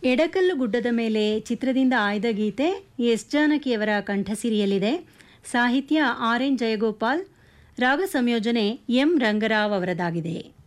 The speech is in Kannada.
ಎಡಕಲ್ಲು ಗುಡ್ಡದ ಮೇಲೆ ಚಿತ್ರದಿಂದ ಆಯ್ದ ಗೀತೆ ಎಸ್ ಜಾನಕಿಯವರ ಕಂಠಸಿರಿಯಲ್ಲಿದೆ. ಸಾಹಿತ್ಯ ಆರ್ ಎನ್ ಜಯಗೋಪಾಲ್, ರಾಗ ಸಂಯೋಜನೆ ಎಂ ರಂಗರಾವ್ ಅವರದಾಗಿದೆ.